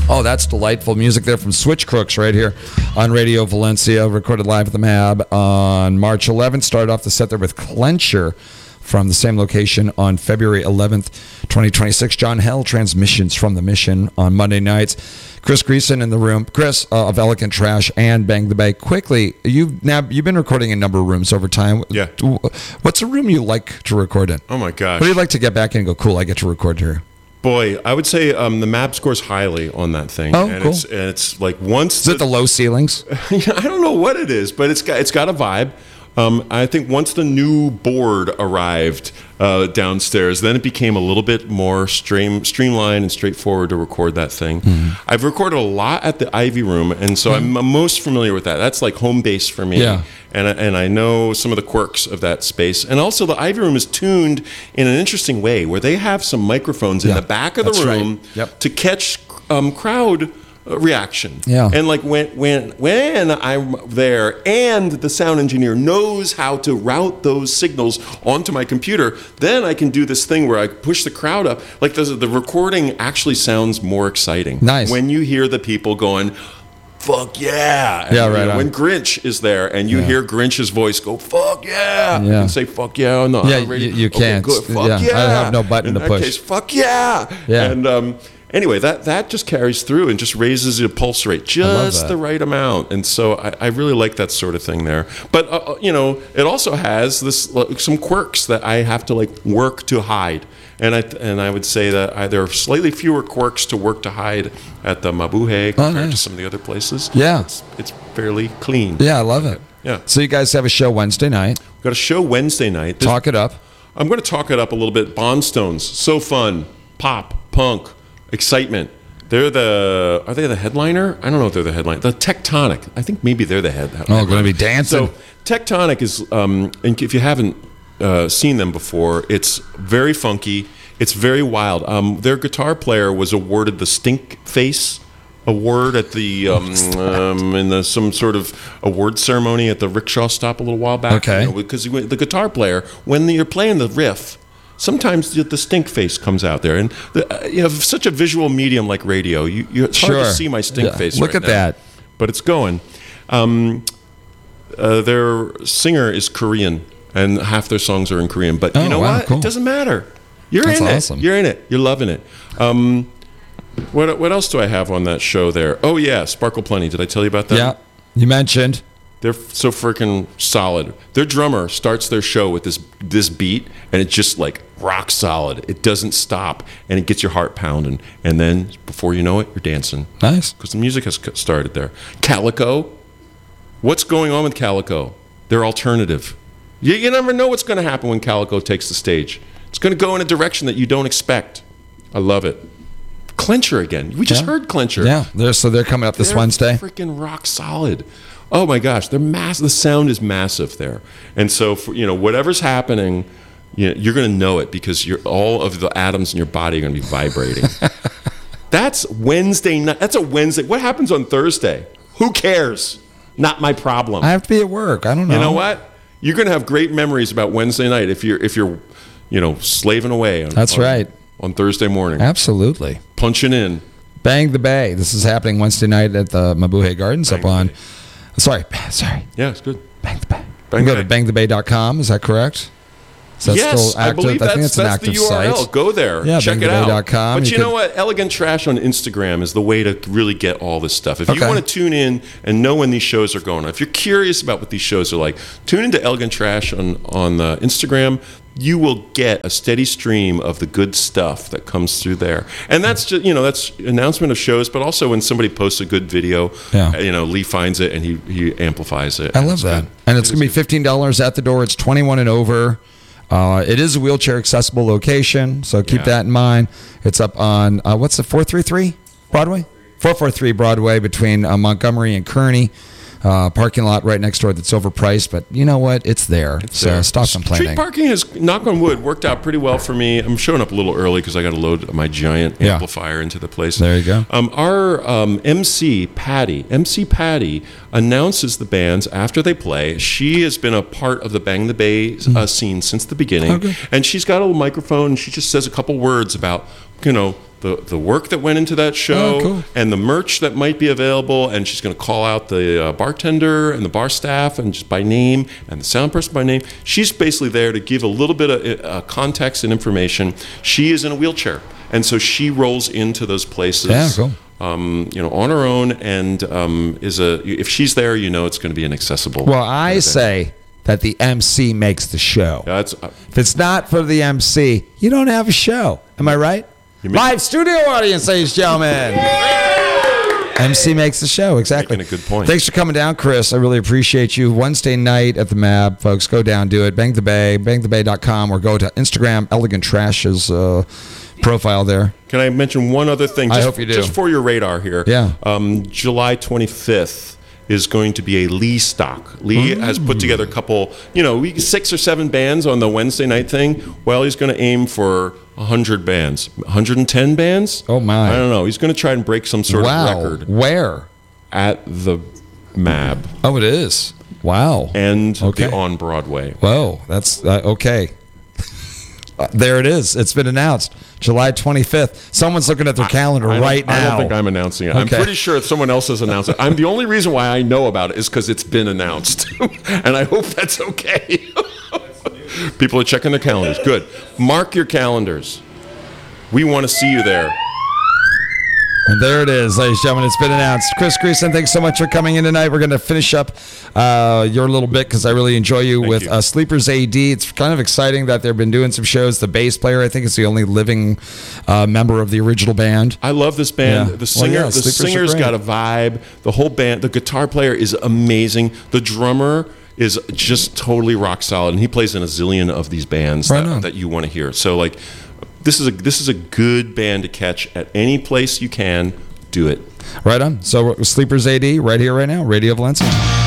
Oh, that's delightful music there from Switch Crooks right here on Radio Valencia, recorded live at the MAB on March 11th. Started off the set there with Clencher from the same location on February 11th, 2026. John Hell, Transmissions from the Mission on Monday nights. Chris Greason in the room. Chris of Elegant Trash and Bang the Bay. Quickly, you've been recording in a number of rooms over time. Yeah. What's a room you like to record in? Oh my gosh. What do you like to get back in and go, cool, I get to record here? Boy, I would say the MAB scores highly on that thing. Oh, and cool. It's like once... Is it the low ceilings? I don't know what it is, but it's got a vibe. I think once the new board arrived downstairs, then it became a little bit more streamlined and straightforward to record that thing. Mm-hmm. I've recorded a lot at the Ivy Room, and so I'm most familiar with that. That's like home base for me. Yeah. And I know some of the quirks of that space. And also the Ivy Room is tuned in an interesting way where they have some microphones in the back of the room to catch crowd reaction. Yeah. And like when I'm there and the sound engineer knows how to route those signals onto my computer, then I can do this thing where I push the crowd up. Like the recording actually sounds more exciting. Nice. When you hear the people going, fuck yeah. And, yeah, right. When Grinch is there and you hear Grinch's voice go, fuck yeah. You can say fuck yeah on the radio. You can't. Okay, good. Fuck yeah. I have no button to push. In that case, fuck yeah. And anyway, that just carries through and just raises the pulse rate just the right amount. And so I really like that sort of thing there. But, it also has some quirks that I have to work to hide. And I would say that there are slightly fewer quirks to work to hide at the Mabuhay compared to some of the other places. Yeah. It's fairly clean. Yeah, I love it. Yeah. So you guys have a show Wednesday night. We've got a show Wednesday night. Talk it up. I'm going to talk it up a little bit. Bondstones, so fun, pop, punk, excitement. Are they the headliner? I don't know if they're the headliner. The Tectonic. I think maybe they're the headliner. Oh, going to be dancing. So Tectonic is, and if you haven't seen them before, it's very funky. It's very wild. Their guitar player was awarded the Stink Face Award at the some sort of award ceremony at the rickshaw stop a little while back. Okay. Because the guitar player, when you're playing the riff, sometimes the stink face comes out there, and you have such a visual medium like radio. It's hard to see my stink face. Look right at now, that, but it's going. Their singer is Korean, and half their songs are in Korean. But you know what? Cool. It doesn't matter. That's awesome. You're in it. You're loving it. What else do I have on that show there? Oh yeah, Sparkle Plenty. Did I tell you about that? Yeah, you mentioned. They're so freaking solid. Their drummer starts their show with this beat, and it's just like rock solid. It doesn't stop, and it gets your heart pounding. And then before you know it, you're dancing. Nice. Because the music has started there. Calico. What's going on with Calico? They're alternative. You never know what's going to happen when Calico takes the stage. It's going to go in a direction that you don't expect. I love it. Clencher again. We just heard Clencher. Yeah, they're coming up this Wednesday. Freaking rock solid. Oh my gosh, they're massive. The sound is massive there, and so for, whatever's happening, you're going to know it because all of the atoms in your body are going to be vibrating. That's Wednesday night. That's a Wednesday. What happens on Thursday? Who cares? Not my problem. I have to be at work. I don't know. You know what? You're going to have great memories about Wednesday night if you're slaving away. On Thursday morning. Absolutely. Punching in. Bang the Bay. This is happening Wednesday night at the Mabuhay Gardens up on. Sorry. Yeah, it's good. Bang the Bay. Go to bangthebay.com. Is that correct? Yes, still active? I believe that's an active the URL. site. Go there. Yeah, check it out. But you know what? Elegant Trash on Instagram is the way to really get all this stuff. If you want to tune in and know when these shows are going on, if you're curious about what these shows are like, tune into Elegant Trash on Instagram. You will get a steady stream of the good stuff that comes through there. And that's just, that's announcement of shows, but also when somebody posts a good video, Lee finds it and he amplifies it. I love that. Good. And it's going to be $15 at the door. It's 21 and over. It is a wheelchair accessible location, so keep that in mind. It's up on, what's the 433 Broadway? 443 Broadway between Montgomery and Kearney. Parking lot right next door that's overpriced, but you know what? It's there. So stop complaining. Street parking has, knock on wood, worked out pretty well for me. I'm showing up a little early because I got to load my giant amplifier into the place. There you go. Our MC Patty announces the bands after they play. She has been a part of the Bang the Bay scene since the beginning, and she's got a little microphone. And she just says a couple words about the work that went into that show, cool. and the merch that might be available, and she's going to call out the bartender and the bar staff and just by name and the sound person by name. She's basically there to give a little bit of context and information. She is in a wheelchair, and so she rolls into those places. Yeah, cool. On her own, and if she's there, it's going to be an accessible. Well, I say that the MC makes the show. If it's not for the MC, you don't have a show. Am I right? Live studio audience, ladies and gentlemen. MC makes the show, exactly. Making a good point. Thanks for coming down, Chris. I really appreciate you. Wednesday night at the MAB, folks. Go down, do it. Bang the Bay, bangthebay.com, or go to Instagram, Elegant Trash's profile there. Can I mention one other thing? I hope you do. Just for your radar here. Yeah. July 25th is going to be a Lee stock. Lee has put together a couple, 6 or 7 bands on the Wednesday night thing. Well, he's going to aim for 100 bands. 110 bands? Oh, my. I don't know. He's going to try and break some sort of record. Where? At the MAB. Oh, it is. Wow. And the On Broadway. Whoa. That's okay. There it is. It's been announced. July 25th. Someone's looking at their calendar right now. I don't think I'm announcing it. Okay. I'm pretty sure someone else has announced it. The only reason why I know about it is because it's been announced. And I hope that's okay. People are checking their calendars. Good. Mark your calendars. We want to see you there. And there it is, ladies and gentlemen. It's been announced. Chris Greason, thanks so much for coming in tonight. We're going to finish up your little bit because I really enjoy you with Sleepers AD. It's kind of exciting that they've been doing some shows. The bass player, I think, is the only living member of the original band. I love this band. Yeah. The singer's got a vibe. The whole band, the guitar player is amazing. The drummer is just totally rock solid, and he plays in a zillion of these bands that you want to hear. So, this is a good band to catch at any place you can. Do it. Right on. So Sleepers AD right here, right now, Radio Valencia.